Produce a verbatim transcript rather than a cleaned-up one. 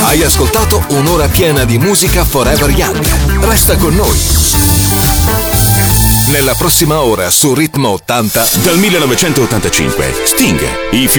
Hai ascoltato un'ora piena di musica Forever Young. Resta con noi. Nella prossima ora su Ritmo ottanta. Dal millenovecentottantacinque, Sting, i